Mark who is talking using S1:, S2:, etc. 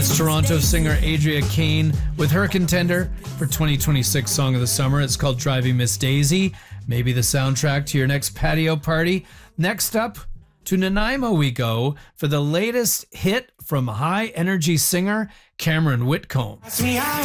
S1: It's Toronto singer Adria Kane with her contender for 2026 Song of the Summer. It's called Driving Miss Daisy. Maybe the soundtrack to your next patio party. Next up, to Nanaimo we go for the latest hit from high energy singer Cameron Whitcomb.